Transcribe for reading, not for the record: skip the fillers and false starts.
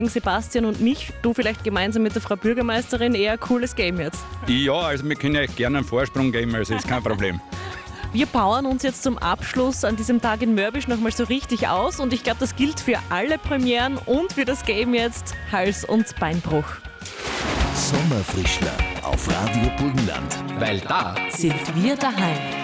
Sebastian und mich, du vielleicht gemeinsam mit der Frau Bürgermeisterin, eher ein cooles Game jetzt. Ja, also wir können euch gerne einen Vorsprung geben, also ist kein Problem. Wir powern uns jetzt zum Abschluss an diesem Tag in Mörbisch nochmal so richtig aus und ich glaube, das gilt für alle Premieren und für das Game jetzt Hals- und Beinbruch. Sommerfrischler auf Radio Burgenland. Weil da sind wir daheim.